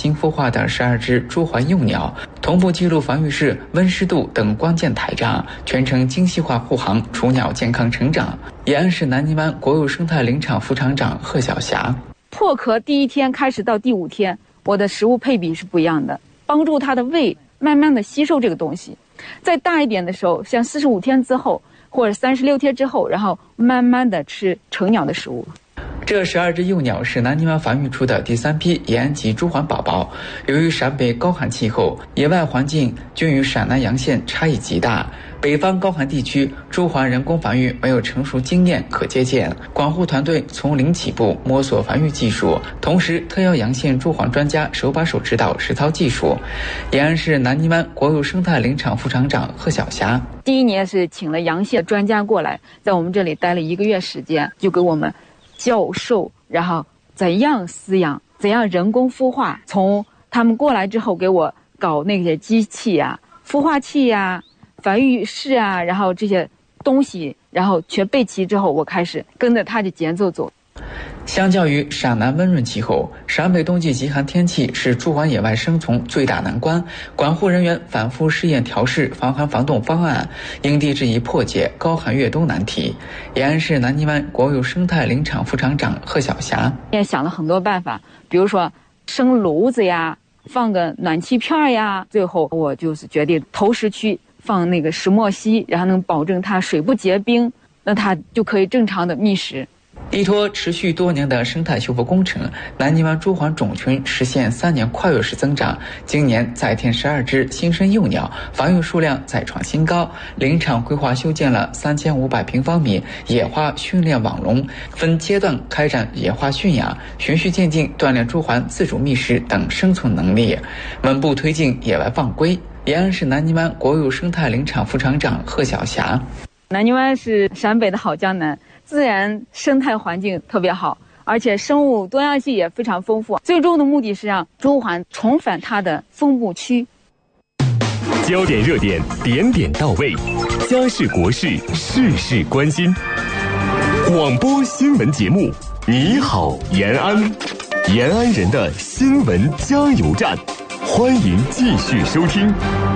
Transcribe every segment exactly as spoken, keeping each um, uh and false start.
新孵化的十二只朱鹮幼鸟，同步记录防御室、温湿度等关键台账，全程精细化护航，雏鸟健康成长。延安市南泥湾国有生态林场副厂长贺晓霞： 破壳第一天开始到第五天，我的食物配比是不一样的，帮助它的胃慢慢的吸收这个东西。再大一点的时候，像四十五天之后或者三十六天之后，然后慢慢的吃成鸟的食物。 这十二只幼鸟是南泥湾繁育出的第三批延安籍朱鹮宝宝。由于陕北高寒气候，野外环境均与陕南洋县差异极大，北方高寒地区朱鹮人工繁育没有成熟经验可借鉴，管护团队从零起步摸索繁育技术，同时特邀洋县朱鹮专家手把手指导实操技术。延安市南泥湾国有生态林场副厂长贺晓霞： 第一年是请了洋县专家过来，在我们这里待了一个月时间，就给我们教授，然后怎样饲养，怎样人工孵化。从他们过来之后，给我搞那些机器啊、孵化器呀、繁育室啊，然后这些东西，然后全备齐之后，我开始跟着他的节奏走。 相较于陕南温润气候，陕北冬季极寒天气是朱鹮野外生存最大难关。管护人员反复试验调试防寒防冻方案，因地制宜破解高寒越冬难题。延安市南泥湾国有生态林场副厂长贺晓霞也想了很多办法，比如说生炉子呀，放个暖气片呀。最后我就是决定投食区放那个石墨烯，然后能保证它水不结冰，那它就可以正常的觅食。 依托持续多年的生态修复工程，南泥湾朱鹮种群实现三年跨越式增长。今年再添十二只新生幼鸟，繁育数量再创新高。林场规划修建了三千五百平方米野花训练网笼，分阶段开展野花驯养，循序渐进锻炼朱鹮自主觅食等生存能力，稳步推进野外放归。延安市南泥湾国有生态林场副厂长贺晓霞： 南泥湾是陕北的好江南，自然生态环境特别好，而且生物多样性也非常丰富。最终的目的是让朱鹮重返它的分布区。 焦点热点，点点到位，家事国事，事事关心。广播新闻节目，你好延安，延安人的新闻加油站，欢迎继续收听。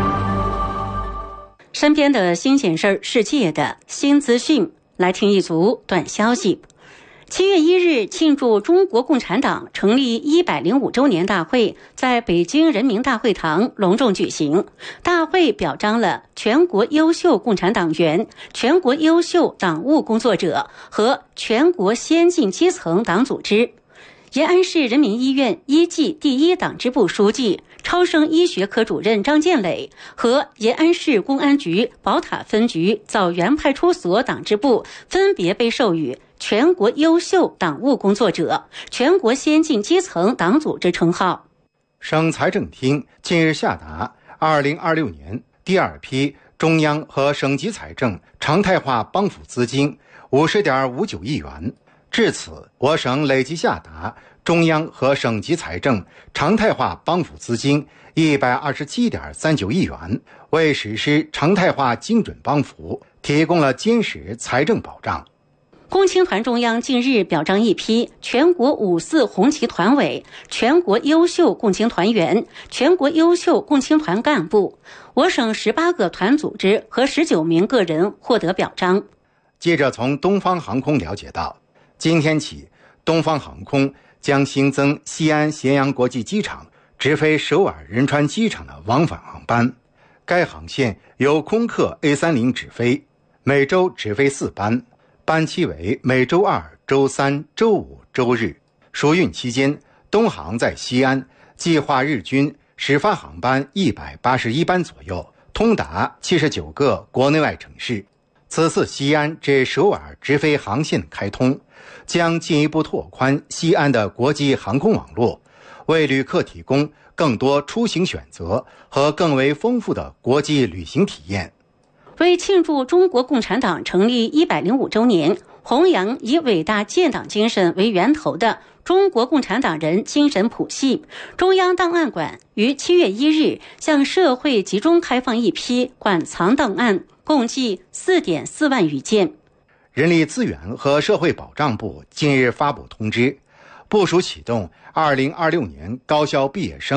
身边的新鲜事儿，世界的新资讯，来听一组短消息。七月一日，庆祝中国共产党成立一百零五周年大会在北京人民大会堂隆重举行。大会表彰了全国优秀共产党员、全国优秀党务工作者和全国先进基层党组织。延安市人民医院一技第一党支部书记、超声医学科主任张建磊和延安市公安局宝塔分局枣园派出所党支部分别被授予全国优秀党务工作者、全国先进基层党组织称号。 省财政厅近日下达二零二六年第二批中央和省级财政常态化帮扶资金 五十点五九亿元。至此，我省累计下达中央和省级财政常态化帮扶资金 一百二十七点三九亿元，为实施常态化精准帮扶提供了坚实财政保障。 共青团中央近日表彰一批全国五四红旗团委、全国优秀共青团员、全国优秀共青团干部，我省十八个团组织和十九名个人获得表彰。 记者从东方航空了解到，今天起，东方航空将新增西安咸阳国际机场直飞首尔仁川机场的往返航班。该航线由空客 A 三十 直飞，每周直飞四班，班期为每周二、周三、周五、周日。暑运期间，东航在西安计划日均始发航班一百八十一班左右，通达七十九个国内外城市。此次西安至首尔直飞航线开通，将进一步拓宽西安的国际航空网络，为旅客提供更多出行选择和更为丰富的国际旅行体验。 为庆祝中国共产党成立一百零五周年，弘扬以伟大建党精神为源头的中国共产党人精神谱系，中央档案馆于七月一日向社会集中开放一批馆藏档案，共计 四点四万余件。 人力资源和社会保障部近日发布通知，部署启动二零二六年高校毕业生